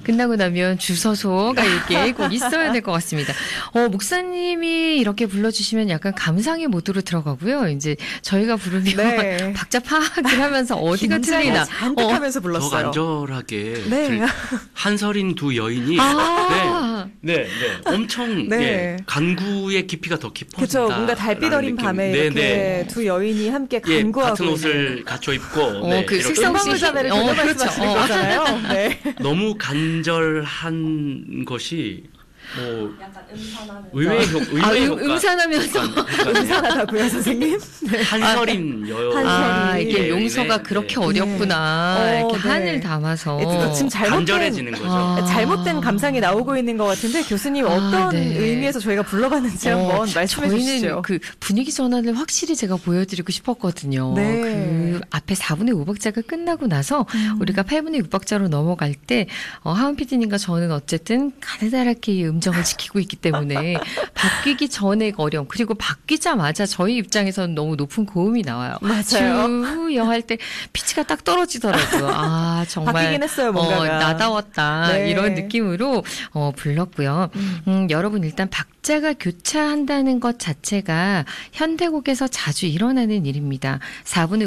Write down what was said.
끝나고 나면 주서소가 이렇게 꼭 있어야 될 것 같습니다. 목사님이 이렇게 불러주시면 약간 감상의 모드로 들어가고요. 이제 저희가 부르면 네. 박자 파악을 하면서 어디가 틀리나. 잔뜩하면서 불렀어요. 더 간절하게 네. 한설인 두 여인이 네. 엄청 네. 예, 간구의 깊이가 더 깊어진다. 그렇죠. 뭔가 달빛 어린 밤에 이렇게 두 여인이 함께 간구하고 같은 옷을 갖춰 입고 그 색성시 자매를 말씀하시는 거잖아요. 네. 너무 간절한 것이 약간 음산하면서 의외의 효과. 음산하면서 음산하다고요, 선생님? 네. 한설인 여여. 이게 용서가 그렇게 어렵구나. 이렇게 한을 담아서 지금 간절해지는 거죠. 잘못된 감상이 나오고 있는 것 같은데 교수님 어떤 의미에서 저희가 불러봤는지 한번 말씀해 주시죠. 저희는 그 분위기 전환을 확실히 제가 보여드리고 싶었거든요. 네. 그 앞에 4분의 5박자가 끝나고 나서 우리가 8분의 6박자로 넘어갈 때 하은 PD님과 저는 어쨌든 가느다랗게 이 음정을 지키고 있기 때문에 바뀌기 전에 어려움, 그리고 바뀌자마자 저희 입장에서는 너무 높은 고음이 나와요. 맞아요. 주여 할 때 피치가 딱 떨어지더라고요. 정말 바뀌긴 했어요, 뭔가가. 나다웠다. 네. 이런 느낌으로 불렀고요. 여러분 일단 박자가 교차한다는 것 자체가 현대곡에서 자주 일어나는 일입니다. 4분의